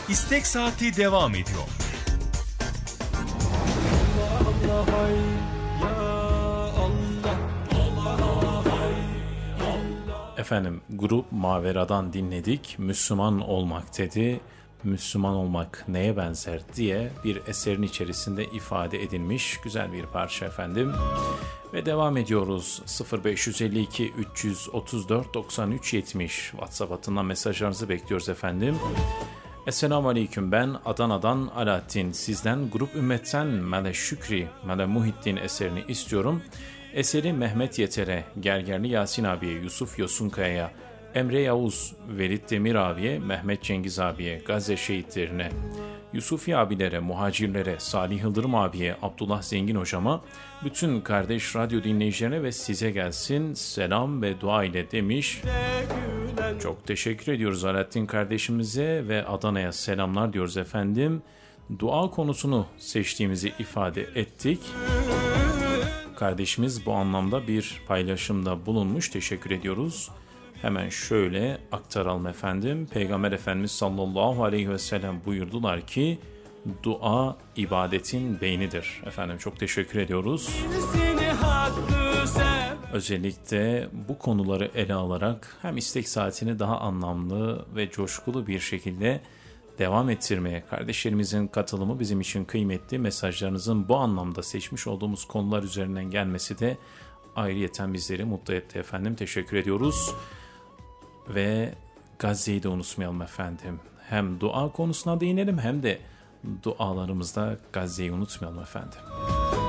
İstek Saati devam ediyor. Efendim, grup Mavera'dan dinledik. Müslüman olmak dedi. Müslüman olmak neye benzer diye bir eserin içerisinde ifade edilmiş güzel bir parça efendim. Ve devam ediyoruz. 0552 334 93 70 WhatsApp hattından mesajlarınızı bekliyoruz efendim. Esselamu Aleyküm, ben Adana'dan Alaaddin. Sizden Grup Ümmet'ten Mele Şükri, Mele Muhittin eserini istiyorum. Eseri Mehmet Yeter'e, Gergerli Yasin abiye, Yusuf Yosunkaya'ya, Emre Yavuz, Velit Demir abiye, Mehmet Cengiz abiye, Gazze şehitlerine, Yusufi abilere, muhacirlere, Salih Yıldırım abiye, Abdullah Zengin hocama, bütün kardeş radyo dinleyicilerine ve size gelsin selam ve dua ile demiş. Çok teşekkür ediyoruz Alaaddin kardeşimize ve Adana'ya selamlar diyoruz efendim. Dua konusunu seçtiğimizi ifade ettik. Kardeşimiz bu anlamda bir paylaşımda bulunmuş. Teşekkür ediyoruz. Hemen şöyle aktaralım efendim. Peygamber Efendimiz sallallahu aleyhi ve sellem buyurdular ki dua ibadetin beynidir. Efendim çok teşekkür ediyoruz. Özellikle bu konuları ele alarak hem istek saatini daha anlamlı ve coşkulu bir şekilde devam ettirmeye, kardeşlerimizin katılımı bizim için kıymetli. Mesajlarınızın bu anlamda seçmiş olduğumuz konular üzerinden gelmesi de ayrıyeten bizleri mutlu etti efendim. Teşekkür ediyoruz. Ve Gazze'yi de unutmayalım efendim. Hem dua konusuna değinelim hem de dualarımızda Gazze'yi unutmayalım efendim.